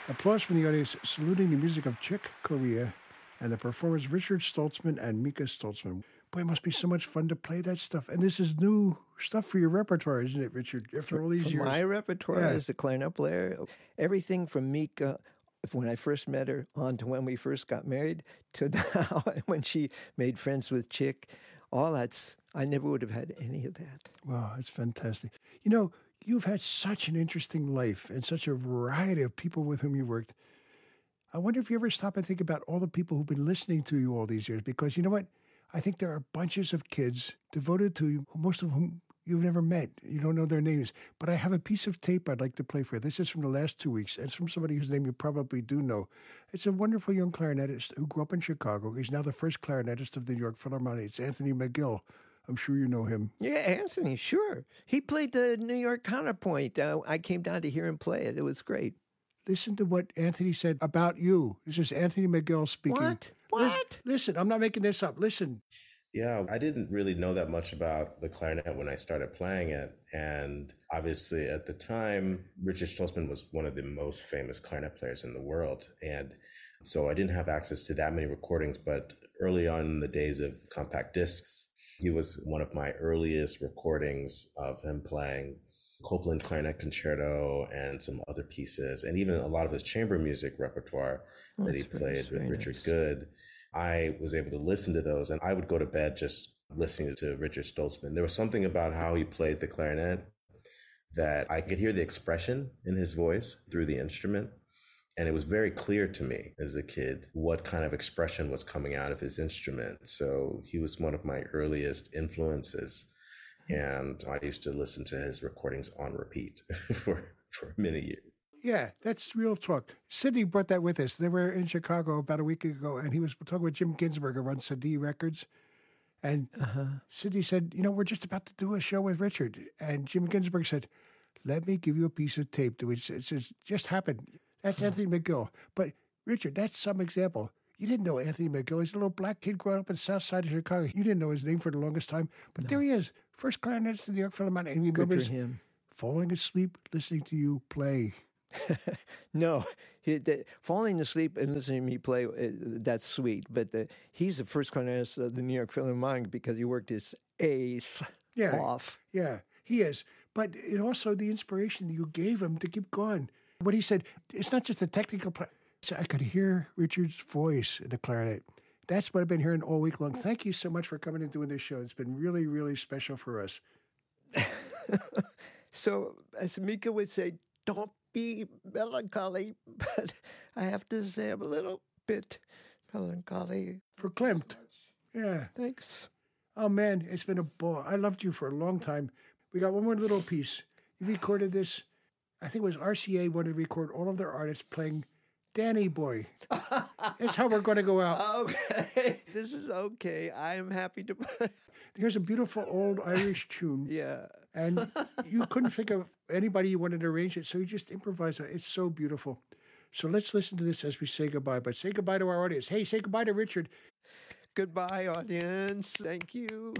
Applause from the audience saluting the music of Chick Corea and the performers Richard Stoltzman and Mika Stoltzman. Boy, it must be so much fun to play that stuff. And this is new stuff for your repertoire, isn't it, Richard? After all these years. My repertoire as a clarinet player, everything from Mika, when I first met her, on to when we first got married, to now when she made friends with Chick, all that's, I never would have had any of that. Wow, that's fantastic. You know, you've had such an interesting life and such a variety of people with whom you worked. I wonder if you ever stop and think about all the people who've been listening to you all these years, because you know what? I think there are bunches of kids devoted to you, most of whom you've never met. You don't know their names. But I have a piece of tape I'd like to play for you. This is from the last 2 weeks. It's from somebody whose name you probably do know. It's a wonderful young clarinetist who grew up in Chicago. He's now the first clarinetist of the New York Philharmonic. It's Anthony McGill. I'm sure you know him. Yeah, Anthony, sure. He played the New York Counterpoint. I came down to hear him play it. It was great. Listen to what Anthony said about you. This is Anthony McGill speaking. What? Listen, I'm not making this up. Listen. Yeah, I didn't really know that much about the clarinet when I started playing it. And obviously at the time, Richard Stoltzman was one of the most famous clarinet players in the world. And so I didn't have access to that many recordings. But early on in the days of compact discs, he was one of my earliest recordings of him playing Copland Clarinet Concerto and some other pieces, and even a lot of his chamber music repertoire that he played with Richard Good. I was able to listen to those, and I would go to bed just listening to Richard Stoltzman. There was something about how he played the clarinet that I could hear the expression in his voice through the instrument. And it was very clear to me as a kid what kind of expression was coming out of his instrument. So he was one of my earliest influences. And I used to listen to his recordings on repeat for many years. Yeah, that's real talk. Sidney brought that with us. They were in Chicago about a week ago, and he was talking with Jim Ginsburg, who runs Cedille Records. And Sidney said, you know, we're just about to do a show with Richard. And Jim Ginsburg said, let me give you a piece of tape to which it says, just happened. That's Anthony McGill. But, Richard, that's some example. You didn't know Anthony McGill. He's a little black kid growing up in the south side of Chicago. You didn't know his name for the longest time. But there he is, first clarinetist in the New York Philharmonic. And he remembers falling asleep listening to you play. No, falling asleep and listening to me play, that's sweet. But he's the first clarinetist of the New York Philharmonic because he worked his ace off. Yeah, he is. But it also the inspiration that you gave him to keep going. What he said, it's not just a technical play. So I could hear Richard's voice in the clarinet. That's what I've been hearing all week long. Thank you so much for coming and doing this show. It's been really, really special for us. So, as Mika would say, don't be melancholy, but I have to say I'm a little bit melancholy. Verklempt. Yeah. Thanks. Oh, man, it's been a ball. I loved you for a long time. We got one more little piece. You recorded this. I think it was RCA wanted to record all of their artists playing Danny Boy. That's how we're going to go out. Okay. This is okay. I am happy to play. Here's a beautiful old Irish tune. Yeah. And you couldn't think of anybody you wanted to arrange it, so you just improvised it. It's so beautiful. So let's listen to this as we say goodbye. But say goodbye to our audience. Hey, say goodbye to Richard. Goodbye, audience. Thank you.